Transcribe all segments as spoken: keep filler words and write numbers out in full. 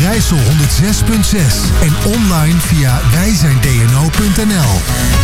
Overijssel honderd zes punt zes en online via wij zijn d n o punt n l.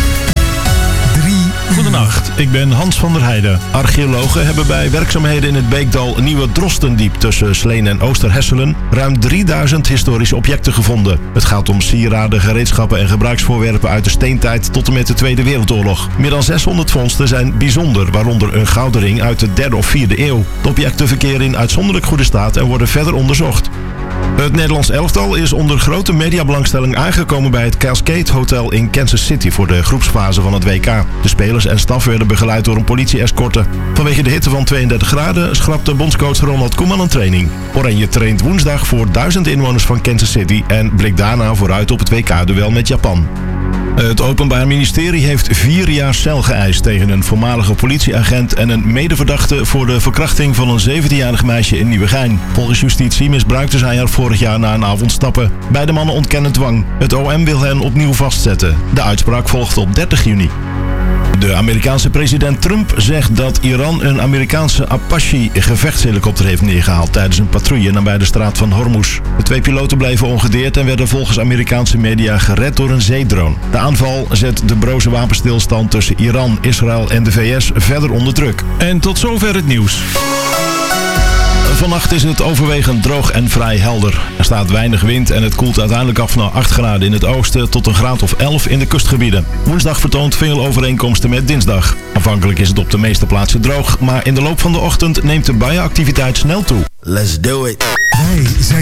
Goedenacht, ik ben Hans van der Heijden. Archeologen hebben bij werkzaamheden in het Beekdal Nieuwe Drostendiep tussen Sleen en Oosterhesselen ruim drieduizend historische objecten gevonden. Het gaat om sieraden, gereedschappen en gebruiksvoorwerpen uit de steentijd tot en met de Tweede Wereldoorlog. Meer dan zeshonderd vondsten zijn bijzonder, waaronder een gouden ring uit de derde of vierde eeuw. De objecten verkeren in uitzonderlijk goede staat en worden verder onderzocht. Het Nederlands elftal is onder grote mediabelangstelling aangekomen bij het Cascade Hotel in Kansas City voor de groepsfase van het W K. De spelers en staf werden begeleid door een politie-escorte. Vanwege de hitte van tweeëndertig graden schrapte bondscoach Ronald Koeman een training. Oranje traint woensdag voor duizend inwoners van Kansas City en blikt daarna vooruit op het W K-duel met Japan. Het Openbaar Ministerie heeft vier jaar cel geëist tegen een voormalige politieagent en een medeverdachte voor de verkrachting van een zeventienjarig meisje in Nieuwegein. Volgens justitie misbruikte zij haar vorig jaar na een avond stappen. Beide mannen ontkennen dwang. Het O M wil hen opnieuw vastzetten. De uitspraak volgt op dertig juni. De Amerikaanse president Trump zegt dat Iran een Amerikaanse Apache gevechtshelikopter heeft neergehaald tijdens een patrouille nabij de straat van Hormuz. De twee piloten bleven ongedeerd en werden volgens Amerikaanse media gered door een zeedrone. De aanval zet de broze wapenstilstand tussen Iran, Israël en de V S verder onder druk. En tot zover het nieuws. Vannacht is het overwegend droog en vrij helder. Er staat weinig wind en het koelt uiteindelijk af naar acht graden in het oosten tot een graad of elf in de kustgebieden. Woensdag vertoont veel overeenkomsten met dinsdag. Aanvankelijk is het op de meeste plaatsen droog, maar in de loop van de ochtend neemt de buienactiviteit snel toe. Let's do it. Wij zijn